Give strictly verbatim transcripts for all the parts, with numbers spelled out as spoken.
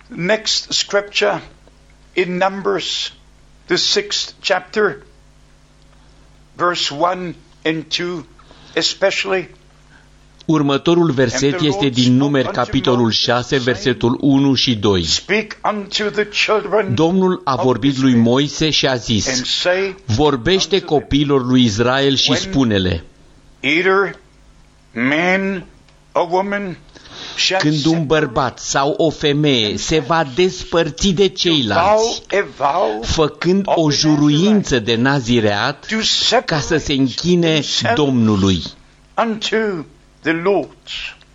Next scripture in Numbers, the sixth chapter, verse one and two especially. Următorul verset este din Numeri, capitolul șase, versetul unu și doi. Domnul a vorbit lui Moise și a zis: vorbește copiilor lui Israel și spune-le: când un bărbat sau o femeie se va despărți de ceilalți, făcând o juruință de nazireat ca să se închine Domnului. The Lord,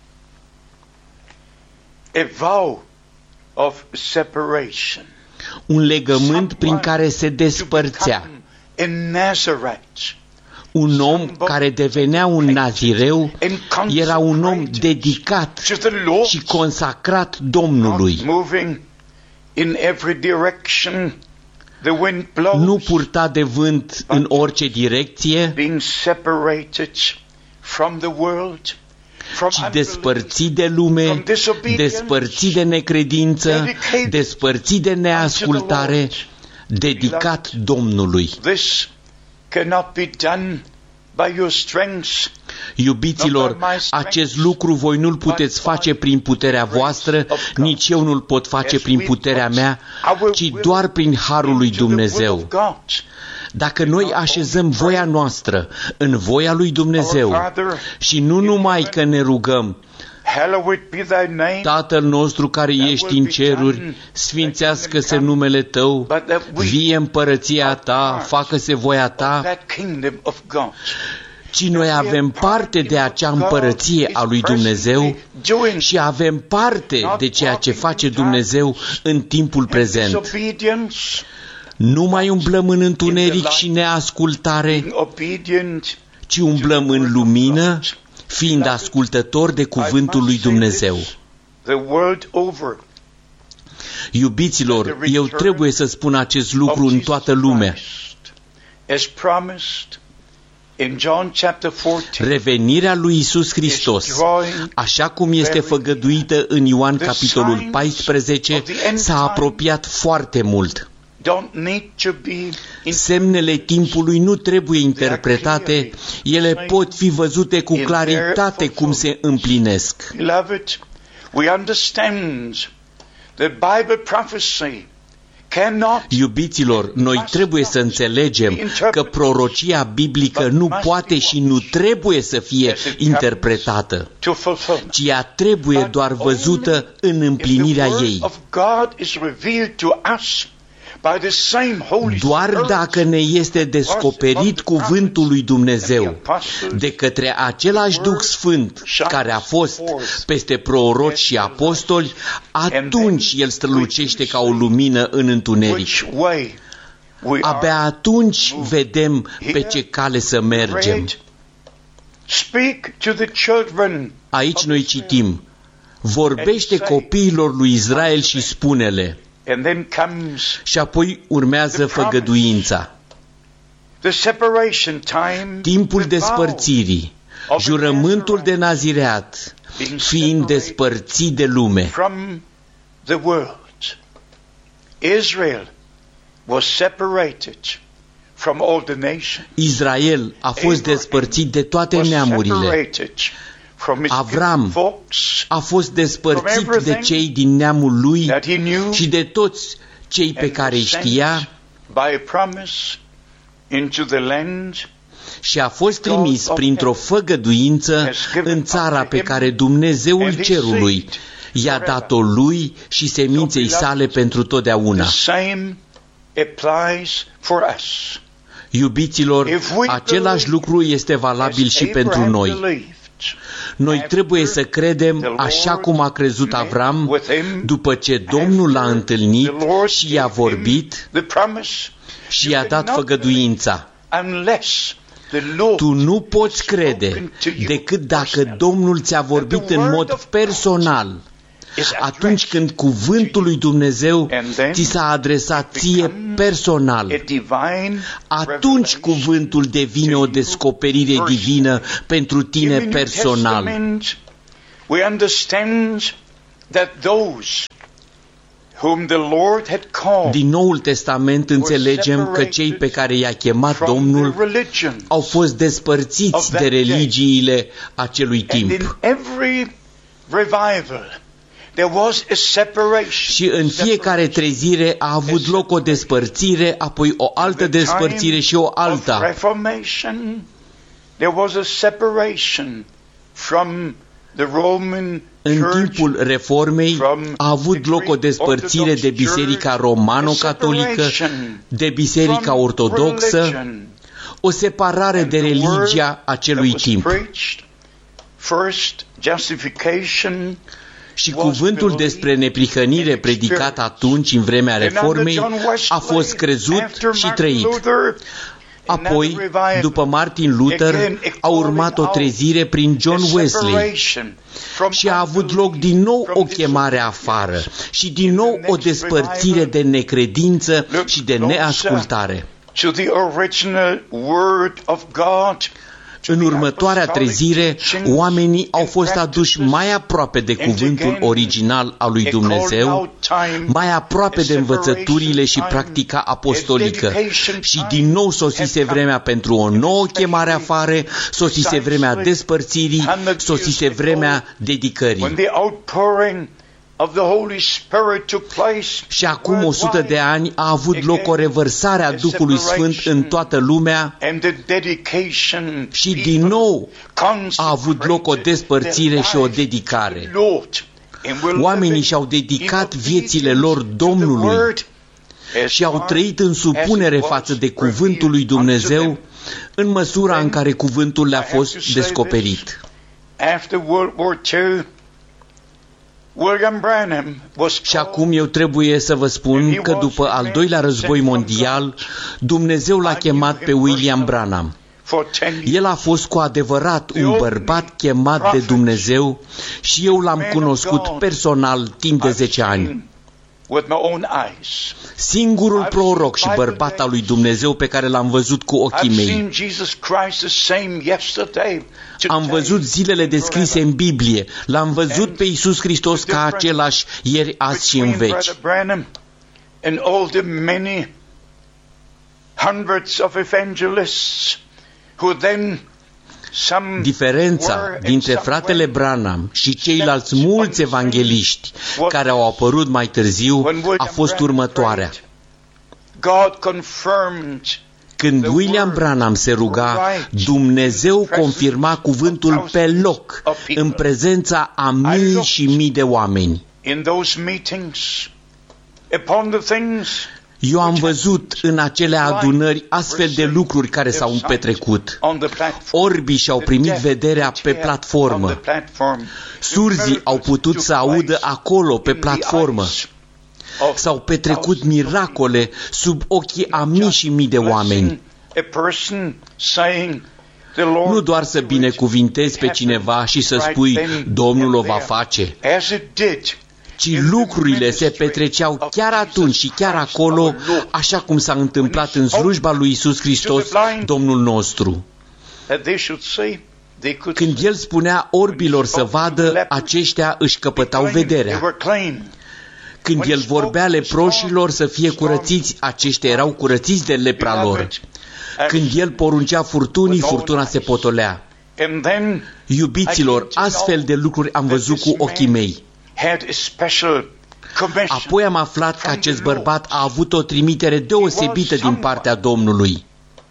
a vow of separation. Un legământ prin care se despărțea. Un om care devenea un nazireu era un om dedicat și consacrat Domnului. Nu purta de vânt în orice direcție, ci despărți de lume, despărți de necredință, despărți de neascultare, dedicat Domnului. Iubiților, acest lucru voi nu-l puteți face prin puterea voastră, nici eu nu-l pot face prin puterea mea, ci doar prin harul lui Dumnezeu. Dacă noi așezăm voia noastră în voia lui Dumnezeu și nu numai că ne rugăm: Tatăl nostru care ești în ceruri, sfințească-se numele Tău, vie împărăția Ta, facă-se voia Ta, ci noi avem parte de acea împărăție a lui Dumnezeu și avem parte de ceea ce face Dumnezeu în timpul prezent. Nu mai umblăm în întuneric și neascultare, ci umblăm în lumină, fiind ascultători de cuvântul lui Dumnezeu. Iubiților, eu trebuie să spun acest lucru în toată lumea. Revenirea lui Iisus Hristos, așa cum este făgăduită în Ioan capitolul paisprezece, s-a apropiat foarte mult. Semnele timpului nu trebuie interpretate, ele pot fi văzute cu claritate cum se împlinesc. Iubiților, noi trebuie să înțelegem că prorocia biblică nu poate și nu trebuie să fie interpretată, ci ea trebuie doar văzută în împlinirea ei. Doar dacă ne este descoperit cuvântul lui Dumnezeu de către același Duh Sfânt care a fost peste proroci și apostoli, atunci El strălucește ca o lumină în întuneric. Abia atunci vedem pe ce cale să mergem. Aici noi citim: vorbește copiilor lui Israel și spune-le. Și apoi urmează făgăduința. Timpul despărțirii, jurământul de nazireat, fiind despărțit de lume. Israel a fost despărțit de toate neamurile. Avram a fost despărțit de cei din neamul lui și de toți cei pe care îi știa și a fost trimis printr-o făgăduință în țara pe care Dumnezeul cerului i-a dat-o lui și seminței sale pentru totdeauna. Iubiților, același lucru este valabil și pentru noi. Noi trebuie să credem așa cum a crezut Avram după ce Domnul l-a întâlnit și i-a vorbit și i-a dat făgăduința. Tu nu poți crede decât dacă Domnul ți-a vorbit în mod personal, atunci când cuvântul lui Dumnezeu ți s-a adresat ție personal. Atunci cuvântul devine o descoperire divină pentru tine personal. whom the Lord had called Din Noul Testament înțelegem că cei pe care i-a chemat Domnul au fost despărțiți de religiile acelui timp. Și în fiecare trezire a avut loc o despărțire, apoi o altă despărțire și o alta. În timpul Reformei a avut loc o despărțire de Biserica Romano-Catolică, de Biserica Ortodoxă, o separare de religia acelui timp. Și cuvântul despre neprihănire predicat atunci, în vremea Reformei, a fost crezut și trăit. Apoi, după Martin Luther, a urmat o trezire prin John Wesley și a avut loc din nou o chemare afară și din nou o despărțire de necredință și de neascultare. În următoarea trezire, oamenii au fost aduși mai aproape de cuvântul original al lui Dumnezeu, mai aproape de învățăturile și practica apostolică. Și din nou sosise vremea pentru o nouă chemare afară, sosise vremea despărțirii, sosise vremea dedicării. Și acum o sută de ani a avut loc o revărsare a Duhului Sfânt în toată lumea și din nou a avut loc o despărțire și o dedicare. Oamenii și-au dedicat viețile lor Domnului și au trăit în supunere față de cuvântul lui Dumnezeu în măsura în care cuvântul le-a fost descoperit. Și acum eu trebuie să vă spun că după al doilea război mondial, Dumnezeu l-a chemat pe William Branham. El a fost cu adevărat un bărbat chemat de Dumnezeu și eu l-am cunoscut personal timp de zece ani. Singurul proroc și bărbat al lui Dumnezeu pe care l-am văzut cu ochii mei. Am văzut zilele descrise în Biblie, l-am văzut pe Iisus Hristos ca același ieri, azi și în veci. Diferența dintre fratele Branham și ceilalți mulți evangeliști care au apărut mai târziu a fost următoarea. Când William Branham se ruga, Dumnezeu confirma cuvântul pe loc, în prezența a mii și mii de oameni. Eu am văzut în acele adunări astfel de lucruri care s-au petrecut. Orbii și-au primit vederea pe platformă. Surzii au putut să audă acolo, pe platformă. S-au petrecut miracole sub ochii a mii și mii de oameni. Nu doar să binecuvintezi pe cineva și să spui, Domnul o va face, ci lucrurile se petreceau chiar atunci și chiar acolo, așa cum s-a întâmplat în slujba lui Iisus Hristos, Domnul nostru. Când El spunea orbilor să vadă, aceștia își căpătau vederea. Când El vorbea leproșilor să fie curățiți, aceștia erau curățiți de lepra lor. Când El poruncea furtunii, furtuna se potolea. Iubiților, astfel de lucruri am văzut cu ochii mei. Apoi am aflat că acest bărbat a avut o trimitere deosebită din partea Domnului.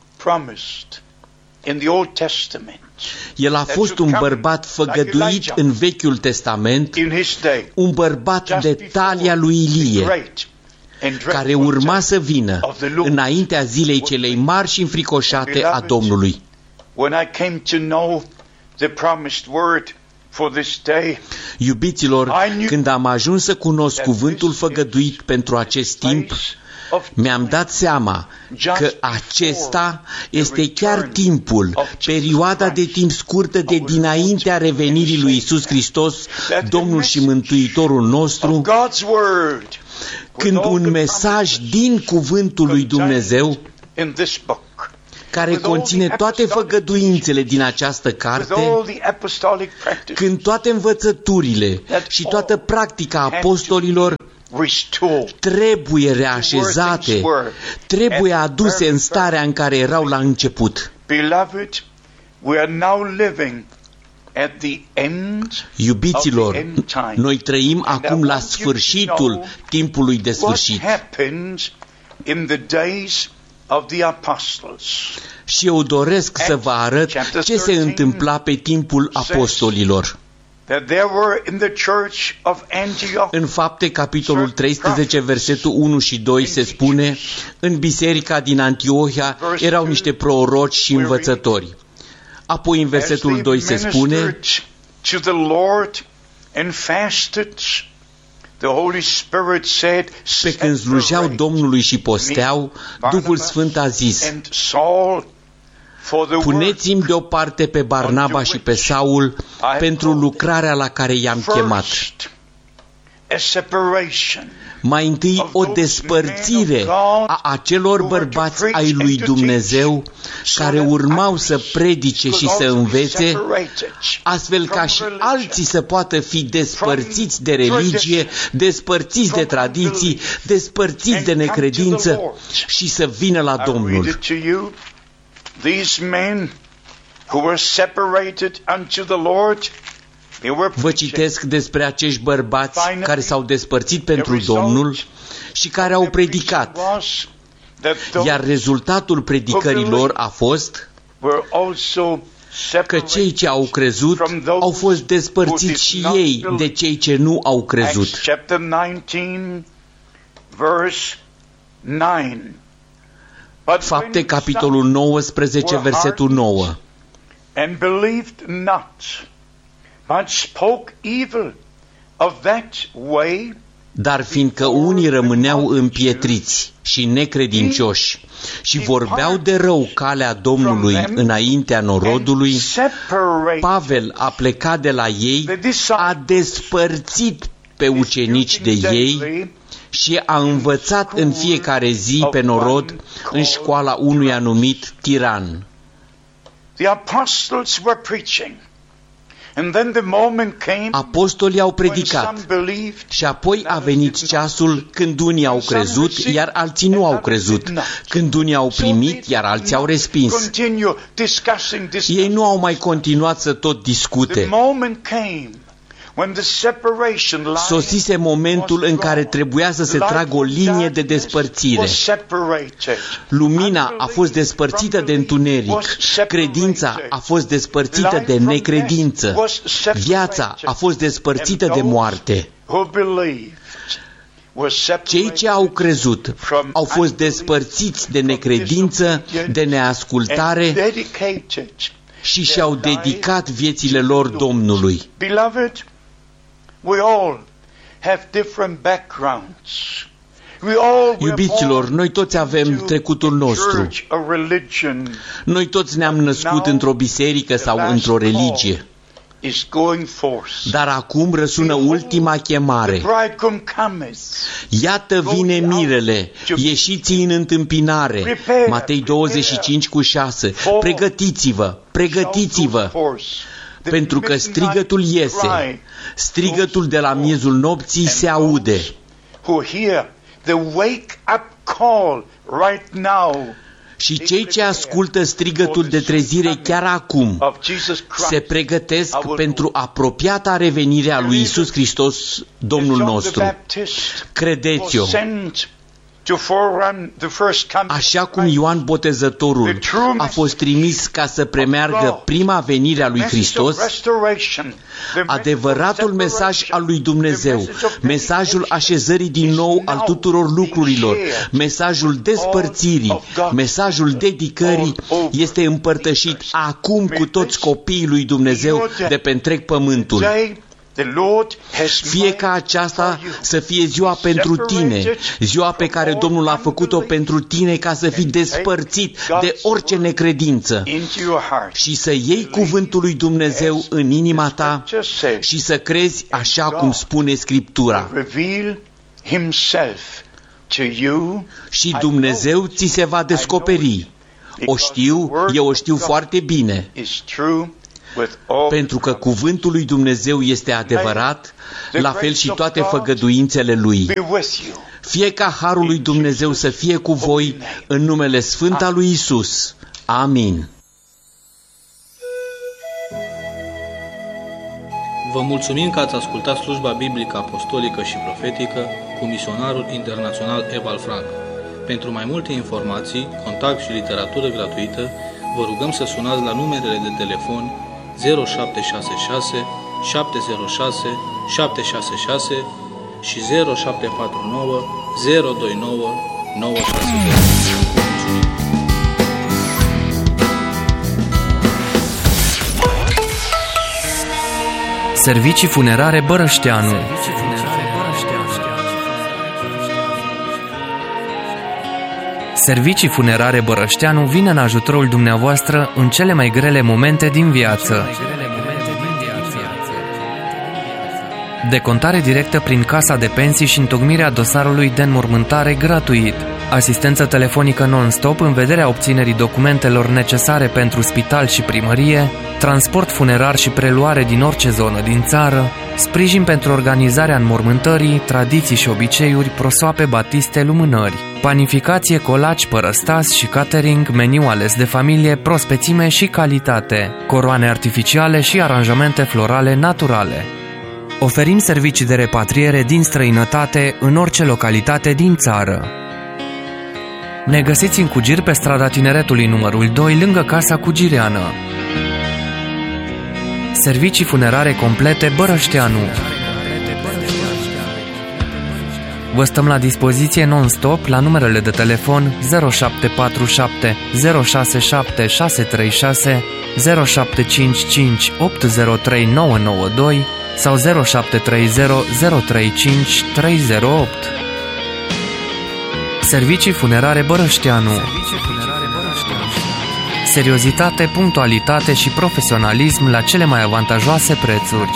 El a fost un bărbat făgăduit în Vechiul Testament, un bărbat de talia lui Ilie, care urma să vină înaintea zilei celei mari și înfricoșate a Domnului. Iubiților, când am ajuns să cunosc cuvântul făgăduit pentru acest timp, mi-am dat seama că acesta este chiar timpul, perioada de timp scurtă de dinaintea revenirii lui Iisus Hristos, Domnul și Mântuitorul nostru, când un mesaj din cuvântul lui Dumnezeu, care conține toate făgăduințele din această carte, când toate învățăturile și toată practica apostolilor trebuie reașezate, trebuie aduse în starea în care erau la început. Iubiților, noi trăim acum la sfârșitul timpului de sfârșit. Și eu doresc să vă arăt ce se întâmpla pe timpul apostolilor. În Fapte, capitolul treisprezece, versetul unu și doi, se spune: în biserica din Antiohia erau niște proroci și învățători. Apoi în versetul doi se spune: pe când slujeau Domnului și posteau, Duhul Sfânt a zis: puneți-mi deoparte pe Barnaba și pe Saul pentru lucrarea la care i-am chemat. Mai întâi o despărțire a acelor bărbați ai lui Dumnezeu care urmau să predice și să învețe, astfel ca și alții să poată fi despărțiți de religie, despărțiți de tradiții, despărțiți de necredință și să vină la Domnul. Vă citesc despre acești bărbați care s-au despărțit pentru Domnul și care au predicat, iar rezultatul predicărilor a fost că cei ce au crezut au fost despărțiți și ei de cei ce nu au crezut. Fapte, capitolul nouăsprezece, versetul nouă. And believed not, but spoke evil of that way. Dar fiindcă unii rămâneau împietriți și necredincioși și vorbeau de rău calea Domnului înaintea norodului, Pavel a plecat de la ei, a despărțit pe ucenici de ei și a învățat în fiecare zi pe norod în școala unuia numit Tiran. Apostolii au predicat și apoi a venit ceasul când unii au crezut, iar alții nu au crezut, când unii au primit, iar alții au respins. Ei nu au mai continuat să tot discute. Sosise momentul în care trebuia să se tragă o linie de despărțire. Lumina a fost despărțită de întuneric, credința a fost despărțită de necredință, viața a fost despărțită de moarte. Cei ce au crezut au fost despărțiți de necredință, de neascultare și și-au dedicat viețile lor Domnului. We all have different backgrounds. We all Iubiților, noi toți avem trecutul nostru. Noi toți ne-am născut într-o biserică sau într-o religie. Dar acum răsună ultima chemare. Iată vine mirele, ieșiți în întâmpinare. Matei douăzeci și cinci cu șase. Pregătiți-vă, pregătiți-vă. Pentru că strigătul iese, strigătul de la miezul nopții se aude. Și cei ce ascultă strigătul de trezire chiar acum se pregătesc pentru apropiata revenire a lui Iisus Hristos, Domnul nostru. Credeți-o! Așa cum Ioan Botezătorul a fost trimis ca să premeargă prima venire a lui Hristos, adevăratul mesaj al lui Dumnezeu, mesajul așezării din nou al tuturor lucrurilor, mesajul despărțirii, mesajul dedicării este împărtășit acum cu toți copiii lui Dumnezeu de pe întreg pământul. Fie ca aceasta să fie ziua pentru tine, ziua pe care Domnul a făcut-o pentru tine ca să fii despărțit de orice necredință și să iei cuvântul lui Dumnezeu în inima ta și să crezi așa cum spune Scriptura. Și Dumnezeu ți se va descoperi. O știu, eu o știu foarte bine. pentru că cuvântul lui Dumnezeu este adevărat, la fel și toate făgăduințele lui. Fie ca harul lui Dumnezeu să fie cu voi în numele sfânt al lui Isus. Amin. Vă mulțumim că ați ascultat slujba biblică apostolică și profetică cu misionarul internațional Eval Frank. Pentru mai multe informații, contact și literatură gratuită, vă rugăm să sunați la numerele de telefon zero șapte șase șase șapte zero șase șapte șase șase și zero șapte patru nouă zero doi nouă nouă șase zero. Servicii funerare Bărășteanu. Servicii funerare Bărășteanu vine în ajutorul dumneavoastră în cele mai grele momente din viață. Decontare directă prin casa de pensii și întocmirea dosarului de înmormântare gratuit. Asistență telefonică non-stop în vederea obținerii documentelor necesare pentru spital și primărie, transport funerar și preluare din orice zonă din țară, sprijin pentru organizarea înmormântării, tradiții și obiceiuri, prosoape, batiste, lumânări, panificație, colaci, părăstas și catering, meniu ales de familie, prospețime și calitate, coroane artificiale și aranjamente florale naturale. Oferim servicii de repatriere din străinătate în orice localitate din țară. Ne găsiți în Cugir pe strada Tineretului numărul doi, lângă Casa Cugireană. Servicii funerare complete Bărășteanu. Vă stăm la dispoziție non-stop la numerele de telefon zero șapte patru șapte zero șase șapte șase trei șase, zero șapte cinci cinci opt zero trei nouă nouă doi sau zero șapte trei zero zero trei cinci trei zero opt. Servicii funerare Bărășteanu. Seriozitate, punctualitate și profesionalism la cele mai avantajoase prețuri.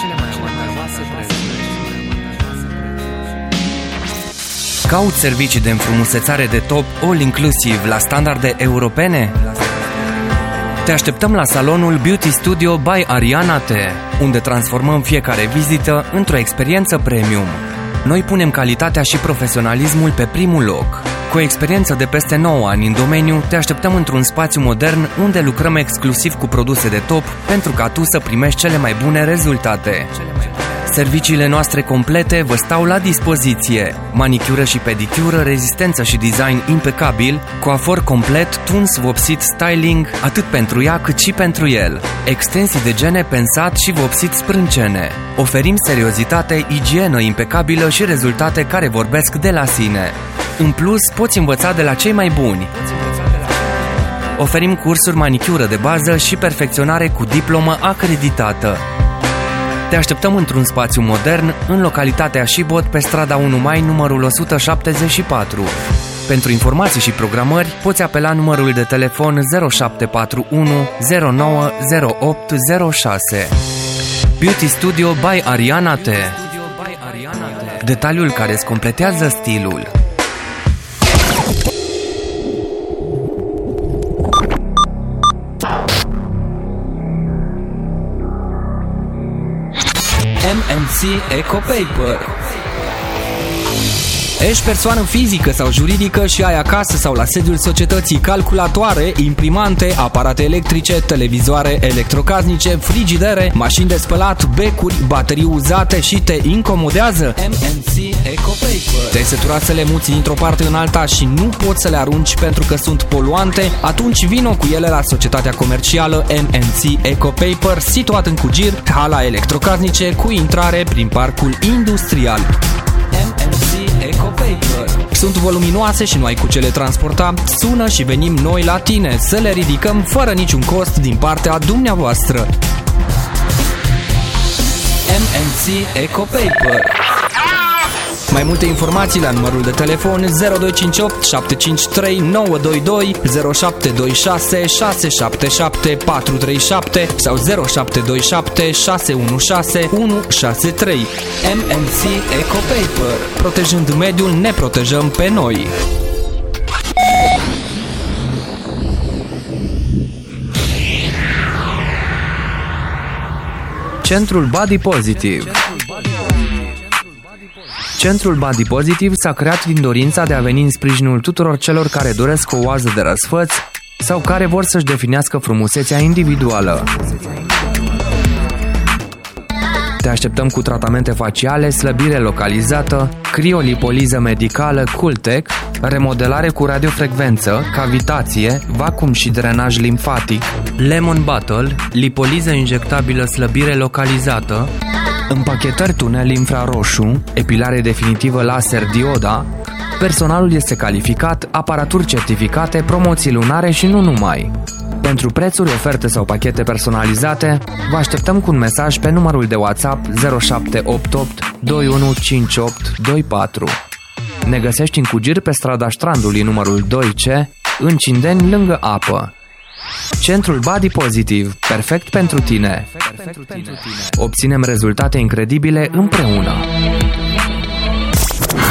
Cauți servicii de înfrumusețare de top all-inclusiv la standarde europene? Te așteptăm la salonul Beauty Studio by Ariana T, unde transformăm fiecare vizită într-o experiență premium. Noi punem calitatea și profesionalismul pe primul loc. Cu o experiență de peste nouă ani în domeniu, te așteptăm într-un spațiu modern unde lucrăm exclusiv cu produse de top pentru ca tu să primești cele mai bune rezultate. Serviciile noastre complete vă stau la dispoziție. Manicură și pedicură, rezistență și design impecabil, coafor complet, tuns, vopsit, styling, atât pentru ea cât și pentru el. Extensii de gene pensat și vopsit sprâncene. Oferim seriozitate, igienă impecabilă și rezultate care vorbesc de la sine. În plus, poți învăța de la cei mai buni. Oferim cursuri manicură de bază și perfecționare cu diplomă acreditată. Te așteptăm într-un spațiu modern, în localitatea Șibot, pe strada unu mai, numărul o sută șaptezeci și patru. Pentru informații și programări, poți apela numărul de telefon zero șapte patru unu zero nouă zero opt zero șase. Beauty Studio by Ariana T. Detaliul care îți completează stilul. M and C EcoPaper. Ești persoană fizică sau juridică și ai acasă sau la sediul societății calculatoare, imprimante, aparate electrice, televizoare electrocasnice, frigidere, mașini de spălat, becuri, baterii uzate și te incomodează? M and C EcoPaper. Te-ai săturat să le muți dintr-o parte în alta și nu poți să le arunci pentru că sunt poluante? Atunci vino cu ele la societatea comercială M and C EcoPaper, situat în Cugir, hala electrocasnice cu intrare prin parcul industrial. M and C EcoPaper. Sunt voluminoase și nu ai cu ce le transporta? Sună și venim noi la tine să le ridicăm fără niciun cost din partea dumneavoastră. M and C EcoPaper. Mai multe informații la numărul de telefon zero doi cinci opt șapte cinci trei nouă doi doi, zero șapte doi șase șase șapte șapte patru trei șapte sau zero șapte doi șapte șase unu șase unu șase trei. M and C EcoPaper. Protejând mediul, ne protejăm pe noi. Centrul Body Positive. Centrul Body Positive s-a creat din dorința de a veni în sprijinul tuturor celor care doresc o oază de răsfăț sau care vor să-și definească frumusețea individuală. Te așteptăm cu tratamente faciale, slăbire localizată, criolipoliză medicală Cooltech, remodelare cu radiofrecvență, cavitație, vacuum și drenaj limfatic, Lemon Bottle, lipoliză injectabilă slăbire localizată, împachetări tunel infraroșu, epilare definitivă laser dioda. Personalul este calificat, aparaturi certificate, promoții lunare și nu numai. Pentru prețuri, oferte sau pachete personalizate, vă așteptăm cu un mesaj pe numărul de WhatsApp zero șapte opt opt doi unu cinci opt doi patru. Ne găsești în Cugir pe strada Strandului numărul doi C, în Cindeni, lângă apă. Centrul Body Positive, perfect pentru tine. Obținem rezultate incredibile împreună.